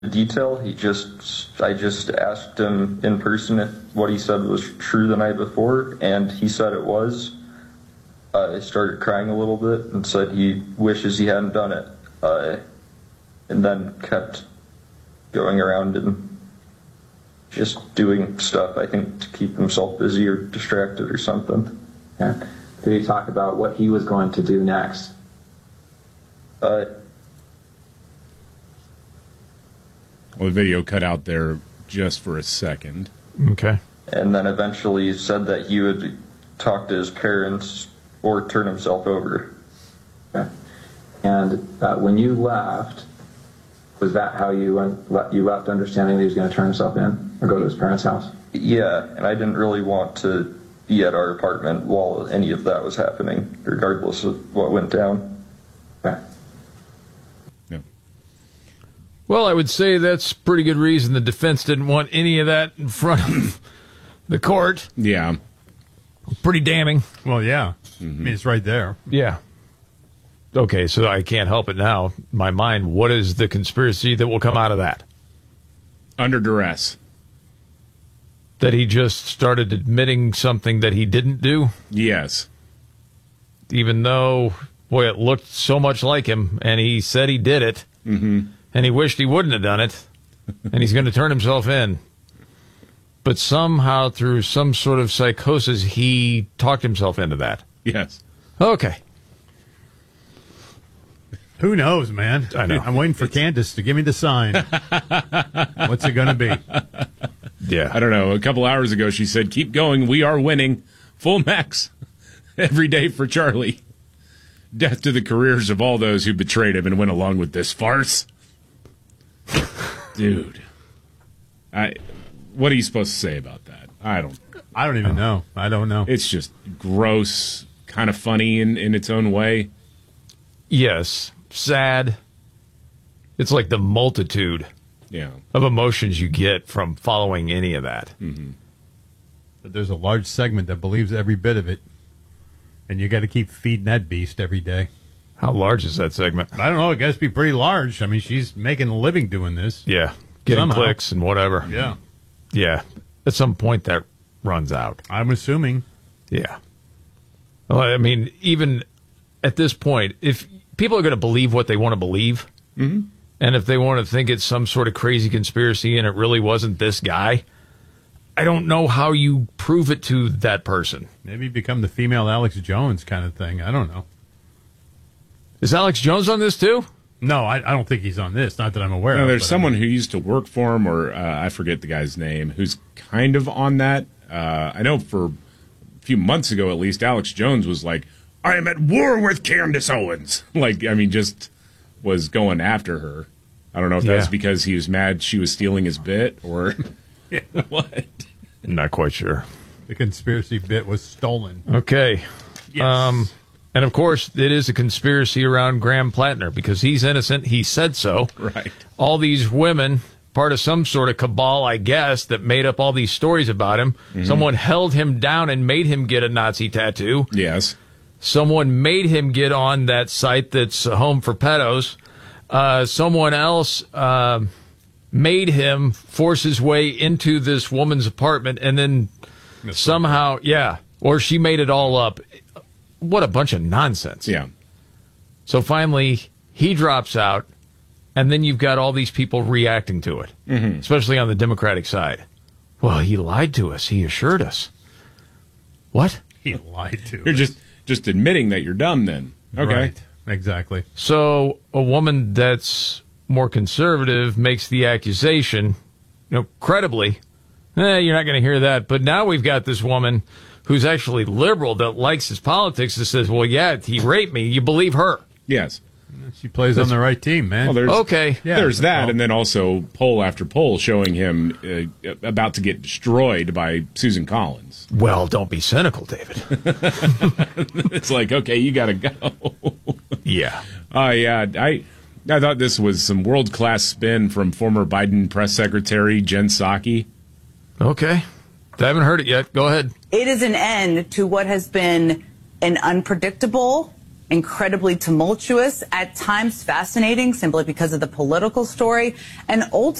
detail. I just asked him in person if what he said was true the night before, and he said it was. I started crying a little bit and said he wishes he hadn't done it, and then kept going around and just doing stuff, I think, to keep himself busy or distracted or something. Yeah. Did he talk about what he was going to do next? Well, the video cut out there just for a second. Okay. And then eventually said that he would talk to his parents or turn himself over. Okay. And when you left, was that how you left, understanding that he was going to turn himself in or go to his parents' house? Yeah, and I didn't really want to be at our apartment while any of that was happening, regardless of what went down. Okay. Yeah. Well, I would say that's pretty good reason the defense didn't want any of that in front of the court. Yeah. Pretty damning. Well, yeah. I mean, it's right there. Yeah. Okay, so I can't help it now. My mind, what is the conspiracy that will come out of that? Under duress. That he just started admitting something that he didn't do? Yes. Even though, boy, it looked so much like him, and he said he did it, and he wished he wouldn't have done it, and he's going to turn himself in. But somehow, through some sort of psychosis, he talked himself into that. Yes. Okay. Who knows, man? I know. I'm waiting for Candace to give me the sign. What's it going to be? Yeah. I don't know. A couple hours ago, she said, keep going. We are winning. Full max every day for Charlie. Death to the careers of all those who betrayed him and went along with this farce. Dude. What are you supposed to say about that? I don't even know. I don't know. It's just gross, kind of funny in its own way. Yes. Sad. It's like the multitude of emotions you get from following any of that. Mm-hmm. But there's a large segment that believes every bit of it, and you got to keep feeding that beast every day. How large is that segment? I don't know. It got to be pretty large. I mean, she's making a living doing this. Yeah. Getting Somehow. clicks and whatever. Yeah. Yeah. At some point, that runs out. I'm assuming. Yeah. Well, I mean, even at this point, if people are going to believe what they want to believe, and if they want to think it's some sort of crazy conspiracy and it really wasn't this guy, I don't know how you prove it to that person. Maybe become the female Alex Jones kind of thing. I don't know. Is Alex Jones on this too? No, I don't think he's on this. Not that I'm aware No, of. there's but someone who used to work for him, or I forget the guy's name, who's kind of on that. I know for a few months ago, at least, Alex Jones was like, I am at war with Candace Owens. Like, I mean, just was going after her. I don't know if that's because he was mad she was stealing his bit or what. Not quite sure. The conspiracy bit was stolen. Okay. Yes. And of course, it is a conspiracy around Graham Plattner because he's innocent. He said so. Right. All these women, part of some sort of cabal, I guess, that made up all these stories about him. Someone held him down and made him get a Nazi tattoo. Yes. Someone made him get on that site that's a home for pedos. Someone else made him force his way into this woman's apartment and then somehow, or she made it all up. What a bunch of nonsense. Yeah. So finally, he drops out, and then you've got all these people reacting to it, especially on the Democratic side. Well, he lied to us. He assured us. What? He lied to You're us. just admitting that you're dumb then. Okay. Right. Exactly. So a woman that's more conservative makes the accusation, credibly. You're not going to hear that. But now we've got this woman who's actually liberal that likes his politics that says, well, yeah, he raped me. You believe her. Yes. She plays on the right team, man. Well, there's, Okay. there's that, and then also poll after poll showing him about to get destroyed by Susan Collins. Well, don't be cynical, David. It's like, okay, you got to go. Yeah. I thought this was some world-class spin from former Biden press secretary Jen Psaki. Okay. I haven't heard it yet. Go ahead. It is an end to what has been an unpredictable, incredibly tumultuous, at times fascinating simply because of the political story, and ultimately